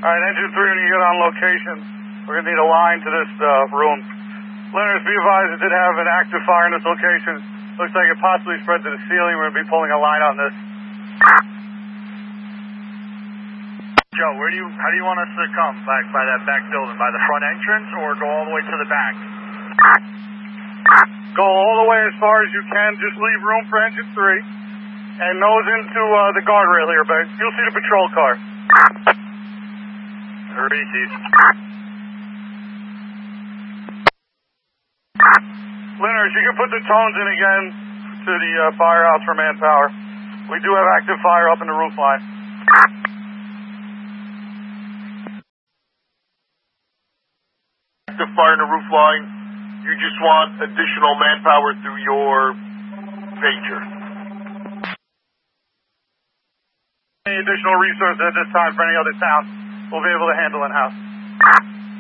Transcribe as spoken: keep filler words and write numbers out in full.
Alright, engine three, when you get on location, we're going to need a line to this uh, room. Leonard, be advised, it did have an active fire in this location. Looks like it possibly spread to the ceiling. We're going to be pulling a line on this. Joe, where do you, how do you want us to come? Back by that back building, by the front entrance, or go all the way to the back? Go all the way as far as you can. Just leave room for engine three. And nose into uh, the guardrail here, but you'll see the patrol car. Reese's. Leonard, you can put the tones in again to the uh, firehouse for manpower. We do have active fire up in the roof line. Active fire in the roof line. You just want additional manpower through your pager. Any additional resources at this time for any other town, we'll be able to handle in-house.